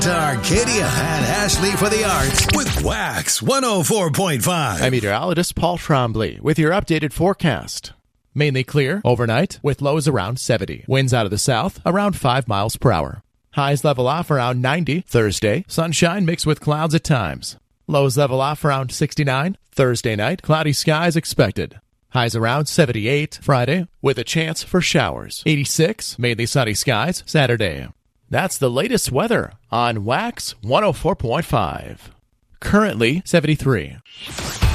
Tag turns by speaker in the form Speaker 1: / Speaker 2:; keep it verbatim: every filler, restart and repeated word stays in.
Speaker 1: Arcadia and Ashley for the arts with Wax one oh four point five.
Speaker 2: I'm meteorologist Paul Trombley with your updated forecast. Mainly clear overnight with lows around seventy. Winds out of the south around five miles per hour. Highs level off around ninety. Thursday, sunshine mixed with clouds at times. Lows level off around sixty-nine. Thursday night, cloudy skies expected. Highs around seventy-eight. Friday, with a chance for showers. eighty-six, mainly sunny skies Saturday. That's the latest weather on Wax one oh four point five. Currently seventy-three.